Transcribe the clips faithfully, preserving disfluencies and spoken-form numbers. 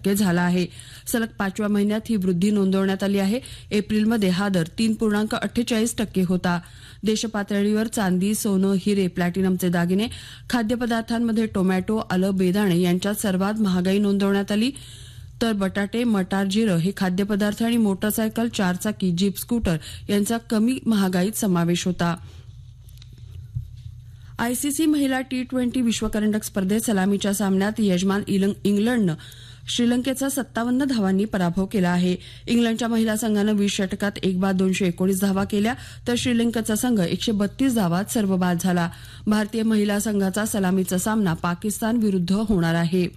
टक्के झाला आहे. सलग पाचव्या महिन्यात ही वृद्धी नोंदवण्यात आली आहे. एप्रिलमध्ये हा दर तीन पूर्णांक अठ्ठेचाळीस टक्के होता. देशपातळीवर चांदी, सोनं, हिरे, प्लॅटिनमचे दागिने, खाद्यपदार्थांमध्ये टोमॅटो, आलं, बेदाणे यांच्यात सर्वात महागाई नोंदवण्यात आली. तर बटाटे, मटार, जिरं हे खाद्यपदार्थ आणि मोटरसायकल, चारचाकी, जीप, स्कूटर यांचा कमी महागाईत समावेश होता. आयसीसी महिला टी ट्वेंटी विश्वकरंडक स्पर्धेत सलामीच्या सामन्यात यजमान इंग्लंडनं श्रीलंकेचा सत्तावन्न धावांनी पराभव केला आहे. इंग्लंडच्या महिला संघानं वीस षटकात एक बाद दोनशे एकोणीस धावा केल्या, तर श्रीलंकेचा संघ एकशे बत्तीस धावात सर्वबाद झाला. भारतीय महिला संघाचा सलामीचा सामना पाकिस्तान विरुद्ध होणार आहे.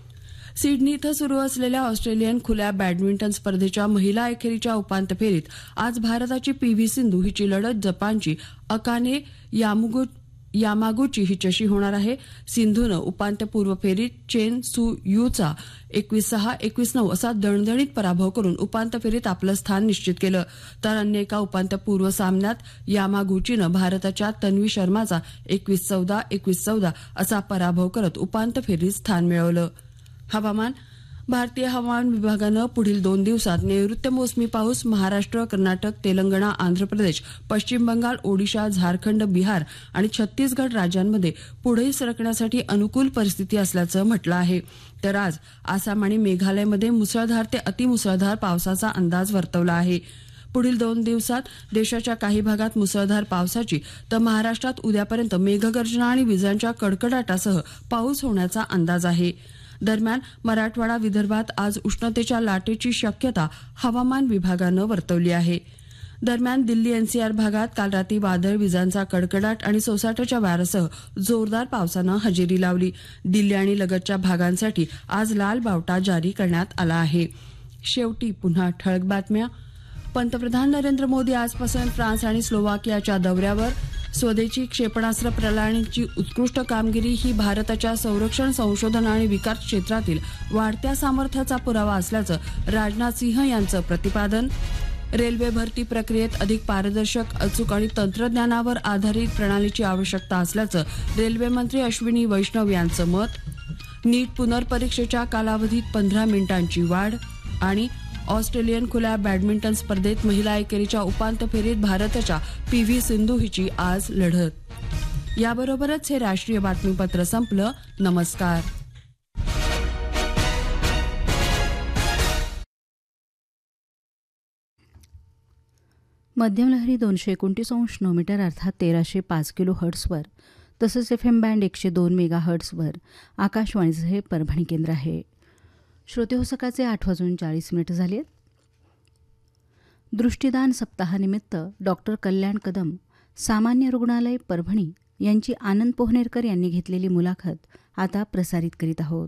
सिडनी इथं सुरू असलेल्या ऑस्ट्रेलियन खुल्या बॅडमिंटन स्पर्धेच्या महिला एकेरीच्या उपांत्य फेरीत आज भारताची पी व्ही सिंधू हिची लढत जपानची अकाने यामुगु यामागुची हिच्याशी होणार आहे. सिंधूनं उपांत्यपूर्व फेरीत चेन सू यूचा एकवीस सहा एकवीस नऊ असा दणदणीत पराभव करून उपांत्य फेरीत आपलं स्थान निश्चित केलं. तर अन्य एका उपांत्यपूर्व सामन्यात यामागुचीनं भारताच्या तन्वी शर्माचा एकवीस चौदा एकवीस चौदा असा पराभव करत उपांत्य फेरीत स्थान मिळवलं. हवामान. भारतीय हवामान विभागानं पुढील दोन दिवसात नैऋत्य मोसमी पाऊस महाराष्ट्र, कर्नाटक, तेलंगणा, आंध्र प्रदेश, पश्चिम बंगाल, ओडिशा, झारखंड, बिहार आणि छत्तीसगड राज्यांमध्ये पुढे सरकण्यासाठी अनुकूल परिस्थिती असल्याचं म्हटलं आहे. तर आज आसाम आणि मेघालयमध्ये मुसळधार ते अतिमुसळधार पावसाचा अंदाज वर्तवला आहे. पुढील दोन दिवसात देशाच्या काही भागात मुसळधार पावसाची तर महाराष्ट्रात उद्यापर्यंत मेघगर्जना आणि विजांच्या कडकडाटासह पाऊस होण्याचा अंदाज आहे. दरम्यान मराठवाडा, विदर्भात आज उष्णतेच्या लाटेची शक्यता हवामान विभागानं वर्तवली आहे. दरम्यान दिल्ली एनसीआर भागात काल रात्री वादळ, विजांचा कडकडाट आणि सोसाट्याच्या वाऱ्यासह जोरदार पावसानं हजेरी लावली. दिल्ली आणि लगतच्या भागांसाठी आज लाल बावटा जारी करण्यात आला आहे. शेवटी पुन्हा ठळक बातम्या. पंतप्रधान नरेंद्र मोदी आजपासून फ्रान्स आणि स्लोवाकियाच्या दौऱ्यावर. स्वदेशी क्षेपणास्त्र प्रणालीची उत्कृष्ट कामगिरी ही भारताच्या संरक्षण, संशोधन आणि विकास क्षेत्रातील वाढत्या सामर्थ्याचा पुरावा असल्याचं राजनाथ सिंह यांचं प्रतिपादन. रेल्वे भरती प्रक्रियेत अधिक पारदर्शक, अचूक आणि तंत्रज्ञानावर आधारित प्रणालीची आवश्यकता असल्याचं रेल्वे मंत्री अश्विनी वैष्णव यांचं मत. नीट पुनर्परीक्षेच्या कालावधीत पंधरा मिनिटांची वाढ. आणि ऑस्ट्रेलियन खुल्या बॅडमिंटन स्पर्धेत महिला एकेरीच्या उपांत्य फेरीत भारताच्या पी व्ही सिंधू हिची आज लढत. याबरोबरच हे राष्ट्रीय बातमीपत्र संपलं. नमस्कार. मध्यमलहरी दोनशे एकोणतीस अंश नऊ मीटर अर्थात तेराशे पाच किलो हर्ट्सवर तसंच एफ एम बँड एकशे दोन मेगा हर्ट्सवर आकाशवाणीचं हे परभणी केंद्र आहे. श्रोते हो, सकाळचे आठ वाजून चाळीस मिनिट झाली आहेत. दृष्टिदान सप्ताहानिमित्त डॉक्टर कल्याण कदम, सामान्य रुग्णालय, परभणी यांची आनंद पोहनेरकर यांनी घेतलेली मुलाखत आता प्रसारित करीत आहोत.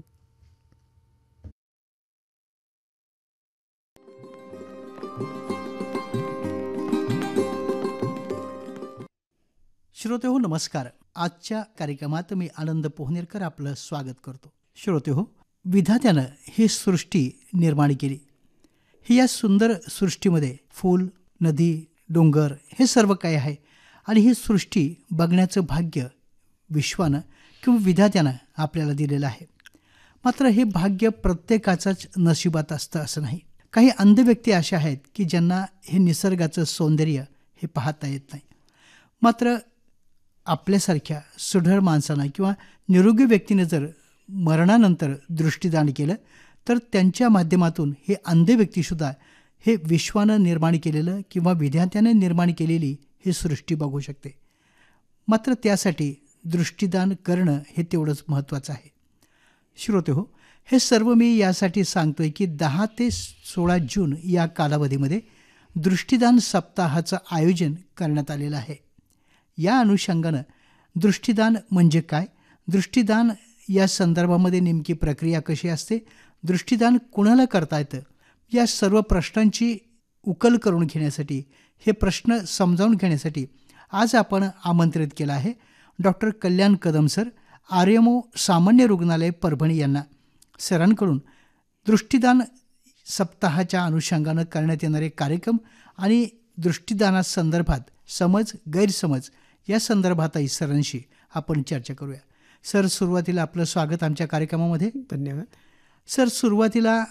श्रोते हो, नमस्कार. आजच्या कार्यक्रमात मी आनंद पोहनेरकर आपलं स्वागत करतो. श्रोते हो, विधात्यानं ही सृष्टी निर्माण केली. ही या सुंदर सृष्टीमध्ये फूल, नदी, डोंगर हे सर्व काही आहे आणि ही सृष्टी बघण्याचं भाग्य विश्वानं किंवा विधात्यानं आपल्याला दिलेलं आहे. मात्र हे भाग्य प्रत्येकाचंच नशिबात असतं असं नाही. काही अंध व्यक्ती अशा आहेत की ज्यांना हे निसर्गाचं सौंदर्य हे पाहता येत नाही. मात्र आपल्यासारख्या सुढळ माणसांना किंवा निरोगी व्यक्तीने जर मरणानंतर दृष्टिदान केलं तर त्यांच्या माध्यमातून हे अंध व्यक्तीसुद्धा हे विश्वानं निर्माण केलेलं किंवा विधात्याने निर्माण केलेली ही सृष्टी बघू शकते. मात्र त्यासाठी दृष्टिदान करणं हे तेवढंच महत्त्वाचं आहे. श्रोते हो, हे सर्व मी यासाठी सांगतोय की दहा ते सोळा जून या कालावधीमध्ये दृष्टिदान सप्ताहाचं आयोजन करण्यात आलेलं आहे. या अनुषंगानं दृष्टिदान म्हणजे काय, दृष्टिदान या संदर्भामध्ये नेमकी प्रक्रिया कशी असते, दृष्टिदान कुणाला करता येतं, या सर्व प्रश्नांची उकल करून घेण्यासाठी, हे प्रश्न समजावून घेण्यासाठी आज आपण आमंत्रित केलं आहे डॉक्टर कल्याण Kadam sir, R M O सामान्य रुग्णालय परभणी यांना. सरांकडून दृष्टिदान सप्ताहाच्या अनुषंगानं करण्यात येणारे कार्यक्रम आणि दृष्टिदानासंदर्भात समज गैरसमज या संदर्भातही सरांशी आपण चर्चा करूया. सर, सुरुवातीला आपलं स्वागत आमच्या कार्यक्रमामध्ये. धन्यवाद. सर, सुरुवातीला